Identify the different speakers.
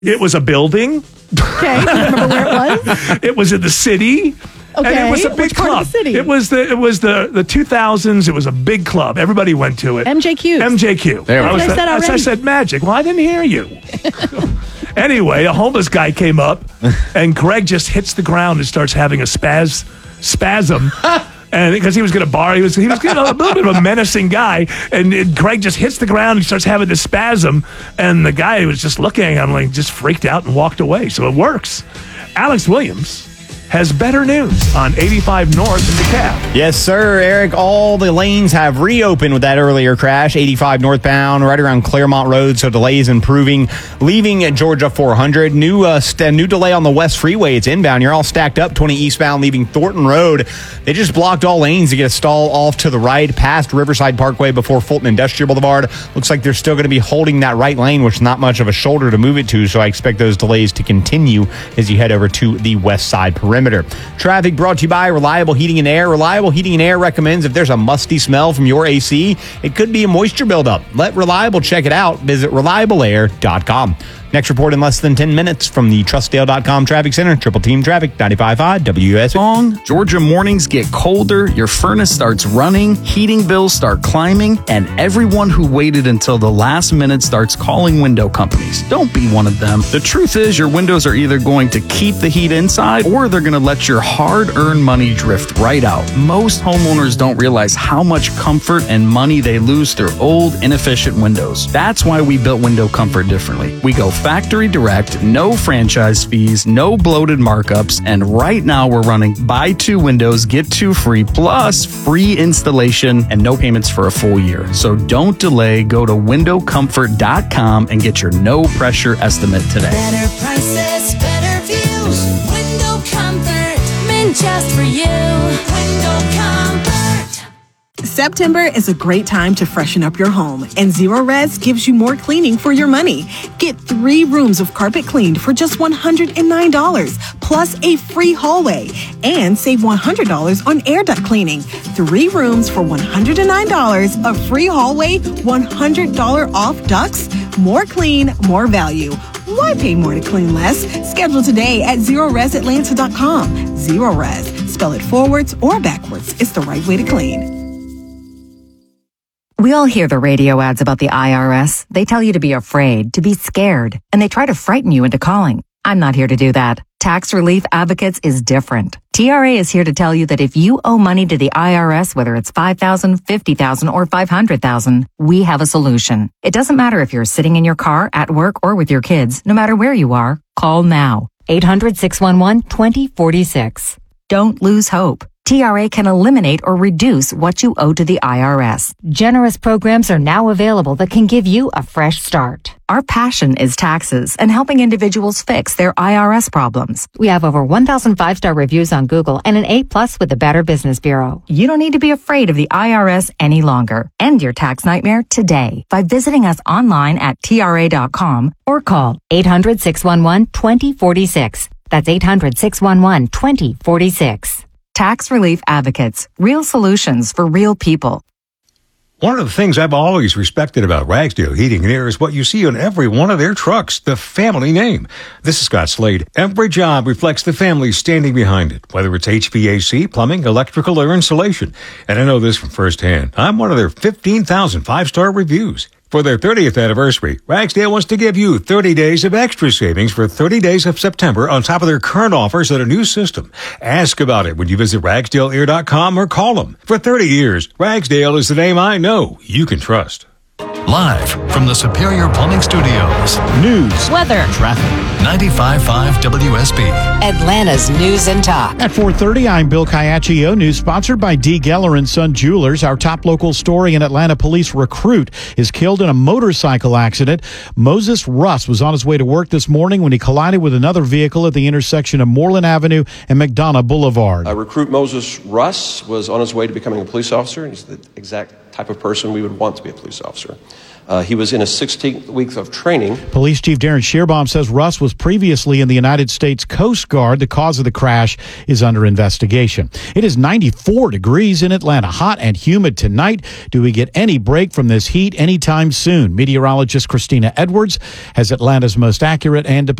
Speaker 1: It was a building.
Speaker 2: Okay, do you remember where it was?
Speaker 1: It was in the city.
Speaker 2: Okay,
Speaker 1: and it was a big
Speaker 2: which
Speaker 1: club.
Speaker 2: part of the city?
Speaker 1: It was the 2000s. It was a big club. Everybody went to it.
Speaker 2: MJQ.
Speaker 1: MJQ.
Speaker 3: There we go.
Speaker 1: I said Magic. Well, I didn't hear you. Anyway, a homeless guy came up, and Greg just hits the ground and starts having a spasm. And because he was going to borrow, he was a little bit of a menacing guy. And Greg just hits the ground and starts having this spasm. And the guy was just looking at him, like, just freaked out and walked away. So it works. Alex Williams has better news on 85 North in DeKalb.
Speaker 3: Yes, sir, Eric. All the lanes have reopened with that earlier crash. 85 northbound, right around Claremont Road, so delays improving. Leaving at Georgia 400. New delay on the West Freeway. It's inbound. You're all stacked up. 20 eastbound, leaving Thornton Road. They just blocked all lanes to get a stall off to the right, past Riverside Parkway before Fulton Industrial Boulevard. Looks like they're still going to be holding that right lane, which is not much of a shoulder to move it to, so I expect those delays to continue as you head over to the west side perimeter. Traffic brought to you by Reliable Heating and Air. Reliable Heating and Air recommends if there's a musty smell from your AC, it could be a moisture buildup. Let Reliable check it out. Visit reliableair.com. Next report in less than 10 minutes from the Trustdale.com Traffic Center. Triple Team Traffic, 95.5 WS.
Speaker 4: Long Georgia mornings get colder, your furnace starts running, heating bills start climbing, and everyone who waited until the last minute starts calling window companies. Don't be one of them. The truth is, your windows are either going to keep the heat inside or they're going to let your hard-earned money drift right out. Most homeowners don't realize how much comfort and money they lose through old, inefficient windows. That's why we built Window Comfort differently. We go factory direct, no franchise fees, no bloated markups, and right now we're running buy 2 windows, get 2 free, plus free installation and no payments for a full year. So don't delay. Go to windowcomfort.com and get your no pressure estimate today.
Speaker 5: Better prices, better views. Window Comfort, meant just for you. Window Comfort.
Speaker 6: September is a great time to freshen up your home, and Zero Res gives you more cleaning for your money. Get 3 rooms of carpet cleaned for just $109, plus a free hallway, and save $100 on air duct cleaning. 3 rooms for $109, a free hallway, $100 off ducts. More clean, more value. Why pay more to clean less? Schedule today at ZeroResAtlanta.com. Zero Res. Spell it forwards or backwards. It's the right way to clean.
Speaker 7: We all hear the radio ads about the IRS. They tell you to be afraid, to be scared, and they try to frighten you into calling. I'm not here to do that. Tax Relief Advocates is different. TRA is here to tell you that if you owe money to the IRS, whether it's $5,000, $50,000, or $500,000, we have a solution. It doesn't matter if you're sitting in your car, at work, or with your kids. No matter where you are, call now. 800-611-2046. Don't lose hope. TRA can eliminate or reduce what you owe to the IRS. Generous programs are now available that can give you a fresh start. Our passion is taxes and helping individuals fix their IRS problems. We have over 1,000 5-star reviews on Google and an A+ with the Better Business Bureau. You don't need to be afraid of the IRS any longer. End your tax nightmare today by visiting us online at TRA.com or call 800-611-2046. That's 800-611-2046. Tax Relief Advocates. Real solutions for real people.
Speaker 8: One of the things I've always respected about Ragsdale Heating and Air is what you see on every one of their trucks, the family name. This is Scott Slade. Every job reflects the family standing behind it, whether it's HVAC, plumbing, electrical, or insulation. And I know this from firsthand. I'm one of their 15,000 5-star reviews. For their 30th anniversary, Ragsdale wants to give you 30 days of extra savings for 30 days of September on top of their current offers on a new system. Ask about it when you visit RagsdaleAir.com or call them. For 30 years, Ragsdale is the name I know you can trust.
Speaker 9: Live from the Superior Plumbing Studios.
Speaker 10: News,
Speaker 9: weather, traffic. 95.5 WSB.
Speaker 11: Atlanta's News and Talk.
Speaker 10: At 4:30, I'm Bill Caiaccio. News sponsored by D. Geller & Son Jewelers. Our top local story: an Atlanta police recruit is killed in a motorcycle accident. Moses Russ was on his way to work this morning when he collided with another vehicle at the intersection of Moreland Avenue and McDonough Boulevard.
Speaker 12: Recruit Moses Russ was on his way to becoming a police officer. He's the exact type of person we would want to be a police officer. He was in his 16th week of training.
Speaker 10: Police Chief Darren Shearbaum says Russ was previously in the United States Coast Guard. The cause of the crash is under investigation. It is 94 degrees in Atlanta, hot and humid tonight. Do we get any break from this heat anytime soon? Meteorologist Christina Edwards has Atlanta's most accurate and